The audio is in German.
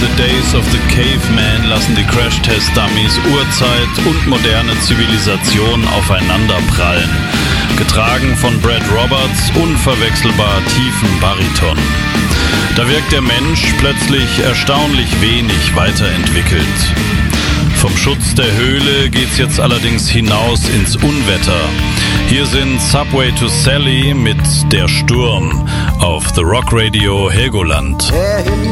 the Days of the Caveman lassen die Crash-Test-Dummies Urzeit und moderne Zivilisation aufeinanderprallen. Getragen von Brad Roberts unverwechselbar tiefen Bariton. Da wirkt der Mensch plötzlich erstaunlich wenig weiterentwickelt. Vom Schutz der Höhle geht's jetzt allerdings hinaus ins Unwetter. Hier sind Subway to Sally mit Der Sturm auf The Rock Radio Helgoland.